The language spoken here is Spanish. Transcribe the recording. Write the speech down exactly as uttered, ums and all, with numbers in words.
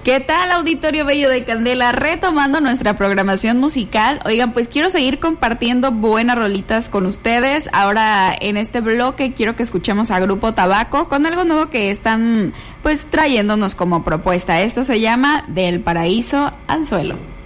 ¿Qué tal, auditorio bello de Candela? Retomando nuestra programación musical. Oigan, pues quiero seguir compartiendo buenas rolitas con ustedes. Ahora en este bloque quiero que escuchemos a Grupo Tabaco con algo nuevo que están pues trayéndonos como propuesta. Esto se llama Del Paraíso al Suelo.